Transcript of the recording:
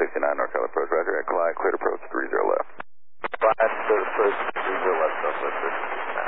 69 northbound approach, roger. Clyde, cleared approach 30 left. 5 cleared approach 30 left, southwest 59.